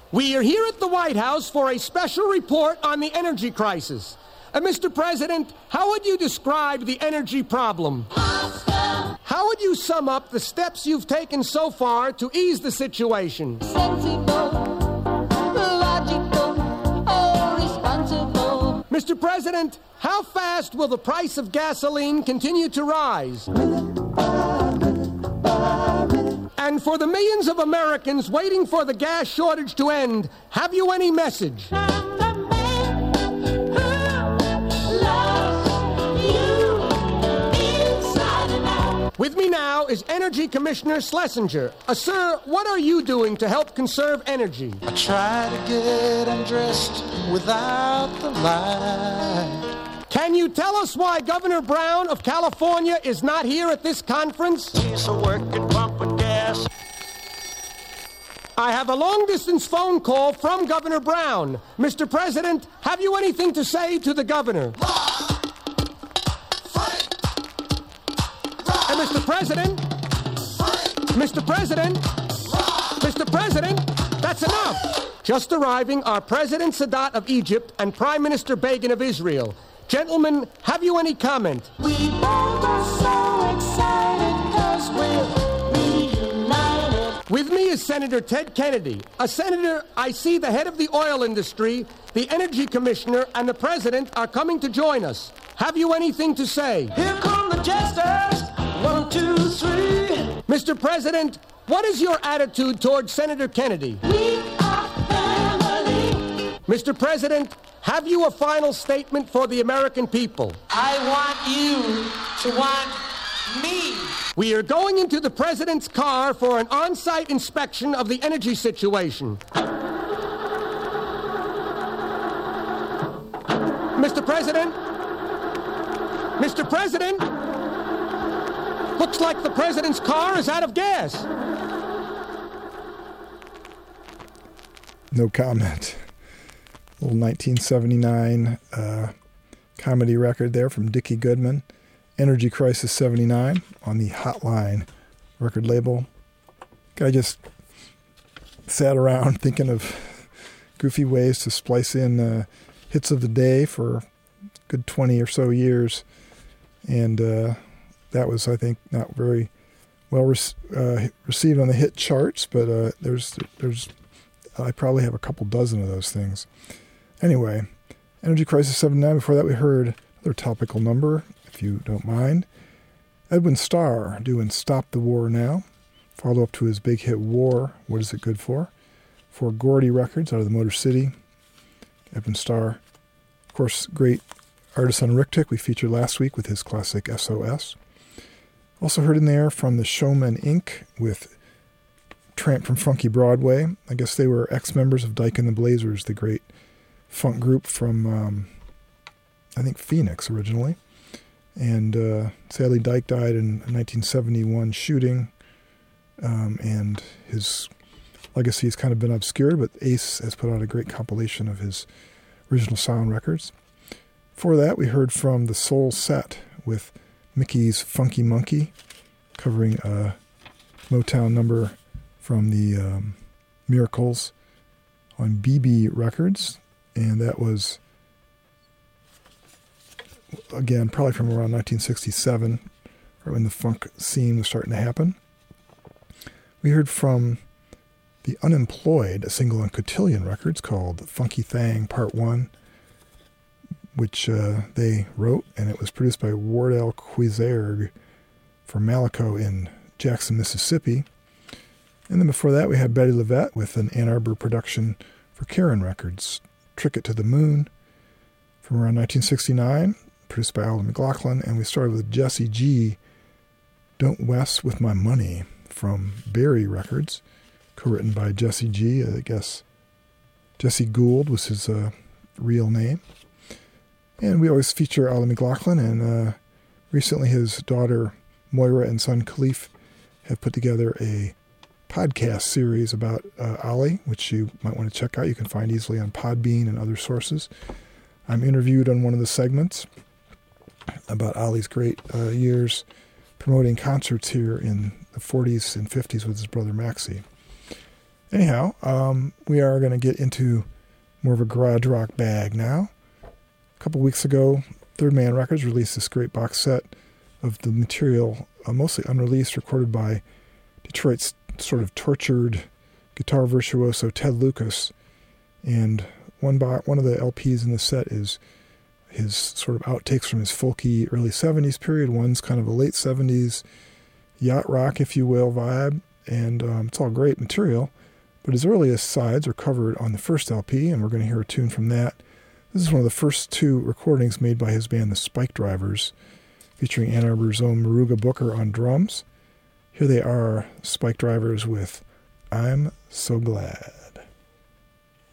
We are here at the White House for a special report on the energy crisis. Mr. President, how would you describe the energy problem? How would you sum up the steps you've taken so far to ease the situation? Sensible, logical, or responsible. Mr. President, how fast will the price of gasoline continue to rise? And for the millions of Americans waiting for the gas shortage to end, have you any message? With me now is Energy Commissioner Schlesinger. Sir, what are you doing to help conserve energy? I try to get undressed without the light. Can you tell us why Governor Brown of California is not here at this conference? He's a working pumping gas. I have a long-distance phone call from Governor Brown. Mr. President, have you anything to say to the governor? Mr. President, Mr. President, Mr. President, that's enough. Just arriving are President Sadat of Egypt and Prime Minister Begin of Israel. Gentlemen, have you any comment? We both are so excited 'cause we're reunited. With me is Senator Ted Kennedy. Senator, I see the head of the oil industry, the energy commissioner, and the president are coming to join us. Have you anything to say? Here come the jesters. 1, 2, 3. Mr. President, what is your attitude towards Senator Kennedy? We are family. Mr. President, have you a final statement for the American people? I want you to want me. We are going into the President's car for an on-site inspection of the energy situation. Mr. President? Mr. President? Looks like the President's car is out of gas. No comment. Little 1979 comedy record there from Dickie Goodman. Energy Crisis 79 on the Hotline record label. Guy just sat around thinking of goofy ways to splice in hits of the day for a good 20 or so years. And that was, I think, not very well received on the hit charts, but there's I probably have a couple dozen of those things. Anyway, Energy Crisis 79. Before that, we heard another topical number, if you don't mind. Edwin Starr doing Stop the War Now, follow up to his big hit War, What Is It Good For? For Gordy Records out of the Motor City. Edwin Starr, of course, great artist on Rick Tick we featured last week with his classic SOS. Also heard in there from the Showmen Inc. with Tramp from Funky Broadway. I guess they were ex-members of Dyke and the Blazers, the great funk group from, I think, Phoenix originally. And sadly, Dyke died in a 1971 shooting, and his legacy has kind of been obscured, but Ace has put out a great compilation of his original sound records. Before that, we heard from the Soul Set with Mickey's Funky Monkey, covering a Motown number from the Miracles on BB Records. And that was, again, probably from around 1967, right when the funk scene was starting to happen. We heard from The Unemployed, a single on Cotillion Records called Funky Thang Part 1, which they wrote, and it was produced by Wardell Quizerg for Malaco in Jackson, Mississippi. And then before that, we had Betty Levette with an Ann Arbor production for Karen Records, Trick It to the Moon, from around 1969, produced by Alan McLaughlin. And we started with Jesse G, Don't Mess With My Money, from Berry Records, co-written by Jesse G. I guess Jesse Gould was his real name. And we always feature Alan McLaughlin, and recently his daughter Moira and son Khalif have put together a podcast series about Ali, which you might want to check out. You can find easily on Podbean and other sources. I'm interviewed on one of the segments about Ali's great years promoting concerts here in the 40s and 50s with his brother Maxie. Anyhow, we are going to get into more of a garage rock bag now. A couple weeks ago, Third Man Records released this great box set of the material, mostly unreleased, recorded by Detroit's sort of tortured guitar virtuoso Ted Lucas. And one of the LPs in the set is his sort of outtakes from his folky early 70s period. One's kind of a late 70s yacht rock, if you will, vibe. And it's all great material. But his earliest sides are covered on the first LP, and we're going to hear a tune from that. This is one of the first two recordings made by his band, the Spike Drivers, featuring Ann Arbor's own Maruga Booker on drums. Here they are, Spike Drivers with I'm So Glad.